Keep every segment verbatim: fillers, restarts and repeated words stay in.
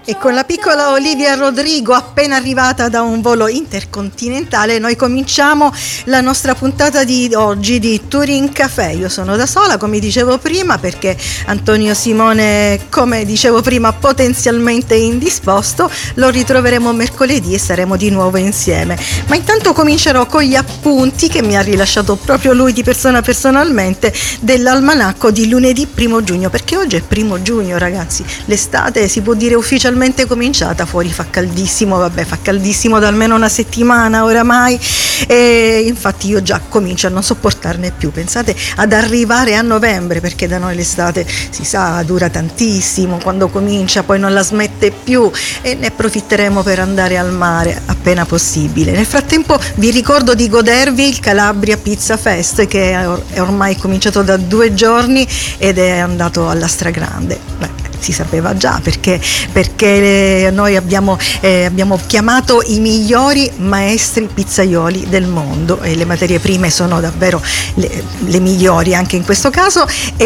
E con la piccola Olivia Rodrigo, appena arrivata da un volo intercontinentale, noi cominciamo la nostra puntata di oggi di Touring Café. Io sono da sola, come dicevo prima, perché Antonio Simone, come dicevo prima, potenzialmente indisposto. Lo ritroveremo mercoledì e saremo di nuovo insieme. Ma intanto comincerò con gli appunti che mi ha rilasciato proprio lui di persona personalmente dell'almanacco di lunedì primo giugno, perché oggi è primo giugno, ragazzi. L'estate si può dire ufficialmente cominciata. Fuori fa caldissimo, vabbè, fa caldissimo da almeno una settimana oramai, e infatti io già comincio a non sopportarne più. Pensate ad arrivare a novembre, perché da noi l'estate, si sa, dura tantissimo, quando comincia poi non la smette più, e ne approfitteremo per andare al mare appena possibile. Nel frattempo vi ricordo di godervi il Calabria Pizza Fest, che è ormai cominciato da due giorni ed è andato alla stragrande. Beh, si sapeva già, perché, perché noi abbiamo, eh, abbiamo chiamato i migliori maestri pizzaioli del mondo, e le materie prime sono davvero le, le migliori anche in questo caso,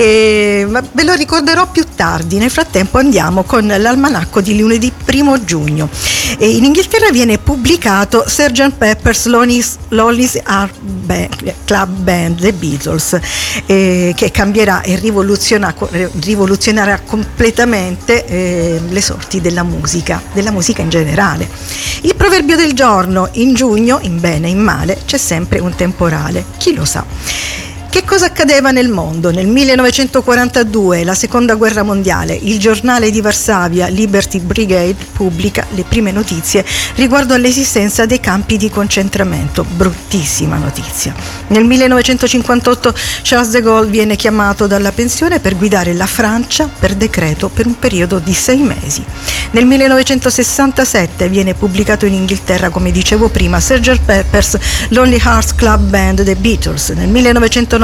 e ve lo ricorderò più tardi. Nel frattempo andiamo con l'almanacco di lunedì primo giugno. E in Inghilterra viene pubblicato sergeant Pepper's Lonely Hearts Club Band, The Beatles, eh, che cambierà e rivoluzionerà, rivoluzionerà completamente Eh, le sorti della musica, della musica in generale. Il proverbio del giorno: in giugno, in bene e in male, c'è sempre un temporale. Chi lo sa? Che cosa accadeva nel mondo? Nel millenovecentoquarantadue, la seconda guerra mondiale, il giornale di Varsavia, Liberty Brigade, pubblica le prime notizie riguardo all'esistenza dei campi di concentramento. Bruttissima notizia. Nel millenovecentocinquantotto Charles de Gaulle viene chiamato dalla pensione per guidare la Francia per decreto per un periodo di sei mesi. Nel millenovecentosessantasette viene pubblicato in Inghilterra, come dicevo prima, sergeant Pepper's Lonely Hearts Club Band, The Beatles. Nel millenovecentonovantaquattro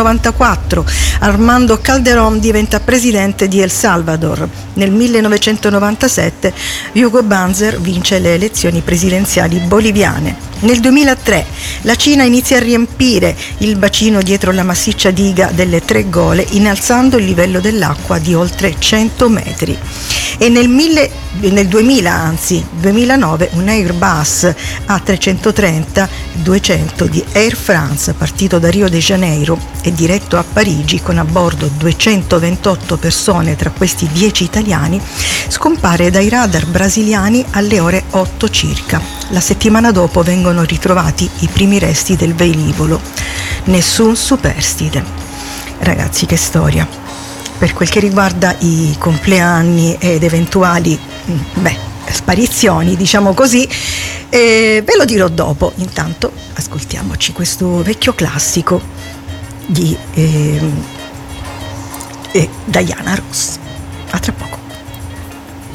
Armando Calderón diventa presidente di El Salvador. Nel millenovecentonovantasette Hugo Banzer vince le elezioni presidenziali boliviane. Nel duemilatré la Cina inizia a riempire il bacino dietro la massiccia diga delle Tre Gole, innalzando il livello dell'acqua di oltre cento metri. E nel, mille, nel duemila, anzi duemilanove, un Airbus A trecentotrenta duecento di Air France, partito da Rio de Janeiro e diretto a Parigi con a bordo duecentoventotto persone, tra questi dieci italiani, scompare dai radar brasiliani alle ore otto circa. La settimana dopo vengono ritrovati i primi resti del velivolo. Nessun superstite. Ragazzi, che storia. Per quel che riguarda i compleanni ed eventuali beh, sparizioni, diciamo così, eh, ve lo dirò dopo. Intanto ascoltiamoci questo vecchio classico di eh, eh, Diana Ross. A tra poco.